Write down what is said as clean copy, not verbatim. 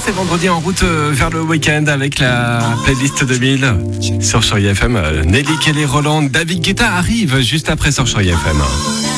c'est vendredi en route vers le week-end avec la playlist 2000 sur Chérie FM. Nelly Kelly Roland, David Guetta arrive juste après sur Chérie FM.